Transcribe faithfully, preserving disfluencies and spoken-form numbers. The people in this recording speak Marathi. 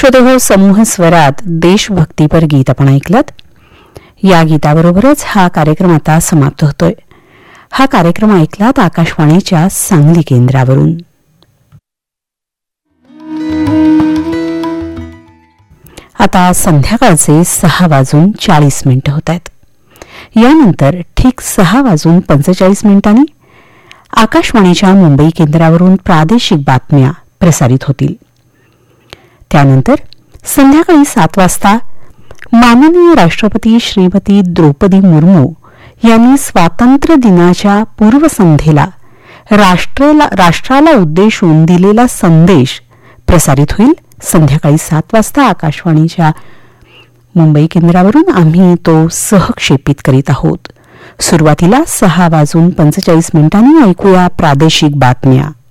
श्रोतेहो, समूह स्वरात देशभक्तीपर गीत आपण ऐकलत. या गीताबरोबरच हा कार्यक्रम आता समाप्त होतोय. हा कार्यक्रम ऐकलात आकाशवाणीच्या सांगली केंद्रावरून. आता संध्याकाळचे सहा वाजून चाळीस मिनिटं होत आहेत. यानंतर ठीक सहा वाजून पंचेचाळीस मिनिटांनी आकाशवाणीच्या मुंबई केंद्रावरून प्रादेशिक बातम्या प्रसारित होतील. त्यानंतर संध्याकाळी सात वाजता माननीय राष्ट्रपती श्रीमती द्रौपदी मुर्मू यांनी स्वातंत्र्य दिनाच्या पूर्वसंध्येला राष्ट्राला राष्ट्राला उद्देशून दिलेला संदेश प्रसारित होईल. संध्याकाळी सात वाजता आकाशवाणीच्या मुंबई केंद्रावरून आम्ही तो सहक्षेपित करीत आहोत. सुरुवातीला सहा वाजून पंचेचाळीस मिनिटांनी ऐकूया प्रादेशिक बातम्या.